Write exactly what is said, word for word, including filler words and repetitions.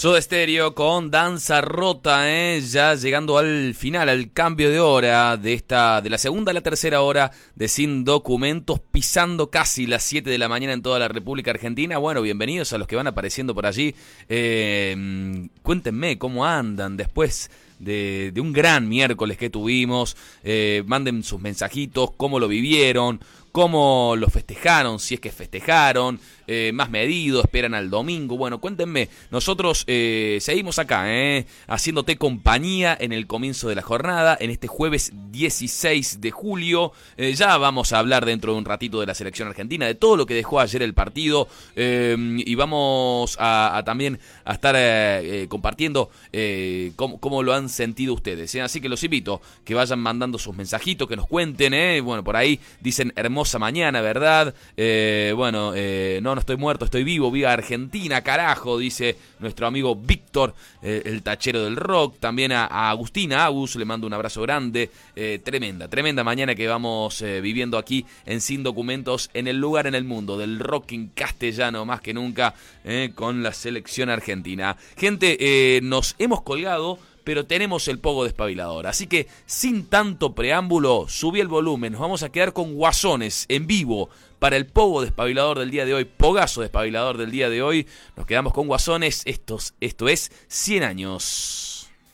Soda Stereo con Danza Rota, ¿eh? Ya llegando al final, al cambio de hora de esta, de la segunda a la tercera hora de Sin Documentos, pisando casi las siete de la mañana en toda la República Argentina. Bueno, bienvenidos a los que van apareciendo por allí. Eh, cuéntenme cómo andan después de, de un gran miércoles que tuvimos. Eh, manden sus mensajitos, cómo lo vivieron, cómo lo festejaron, si es que festejaron, eh, más medido, esperan al domingo. Bueno, cuéntenme, nosotros eh, seguimos acá, eh, haciéndote compañía en el comienzo de la jornada, en este jueves dieciséis de julio. Eh, ya vamos a hablar dentro de un ratito de la selección argentina, de todo lo que dejó ayer el partido, eh, y vamos a, a también a estar eh, eh, compartiendo eh, cómo, cómo lo han sentido ustedes. ¿eh? Así que los invito que vayan mandando sus mensajitos, que nos cuenten, eh. bueno, por ahí dicen hermosa mañana, ¿verdad? Eh, bueno, eh, no, no estoy muerto, estoy vivo, viva Argentina, carajo, dice nuestro amigo Víctor, eh, el tachero del rock. También a, a Agustina Agus, le mando un abrazo grande. Eh, tremenda, tremenda mañana que vamos eh, viviendo aquí en Sin Documentos, en el lugar en el mundo del rock en castellano, más que nunca, eh, con la selección argentina. Gente, eh, nos hemos colgado, pero tenemos el pogo despabilador. Así que, sin tanto preámbulo, subí el volumen. Nos vamos a quedar con Guasones en vivo para el pogo despabilador del día de hoy, pogazo despabilador del día de hoy. Nos quedamos con Guasones. Estos, esto es cien años.